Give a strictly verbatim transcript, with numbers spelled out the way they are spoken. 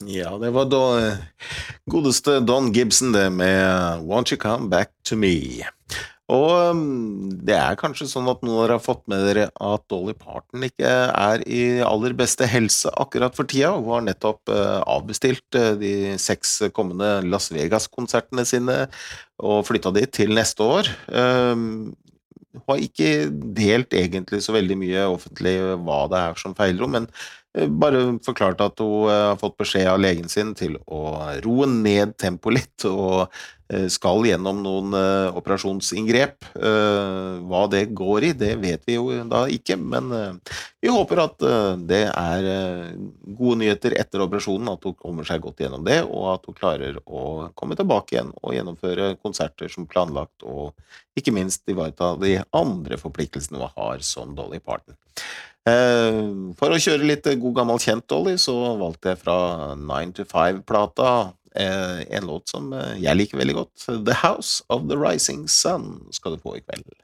Ja, det var da eh, godeste Don Gibson det med Won't You Come Back to Me. Og um, det er kanskje sånn at noen av dere har fått med dere at Dolly Parton ikke er i aller beste helse akkurat for tida, og har nettopp eh, avbestilt eh, de seks kommende Las Vegas-konsertene sine og flytta de til neste år. Um, hun har ikke delt egentlig så veldig mye offentlig hva det er som feiler henne, men eh, bare forklart at hun eh, har fått beskjed av legen sin til å roe ned tempo litt, og eh, skal gjennom noen eh, operasjonsinngrep. Eh, hva det går i, det vet vi jo da ikke, men eh, vi håper at eh, det er eh, gode nyheter etter operasjonen, at hun kommer seg godt gjennom det, og at hun klarer å komme tilbake igjen og gjennomføre konserter som planlagt, og ikke minst ivareta de andre forpliktelsene hun har som Dolly Parton. Eh, For å kjøre litt god gammel kjent Dolly, så valgte jeg fra nine to five-plata eh, en låt som eh, jeg liker veldig godt. The House of the Rising Sun skal du få i kveld.